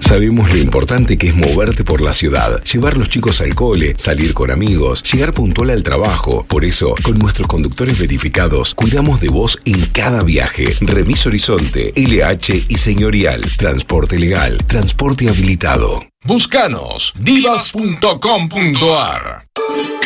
Sabemos lo importante que es moverte por la ciudad, llevar los chicos al cole, salir con amigos, llegar puntual al trabajo. Por eso, con nuestros conductores verificados, cuidamos de vos en cada viaje. Remis Horizonte, LH y Señorial. Transporte legal, transporte habilitado. Búscanos, divas.com.ar.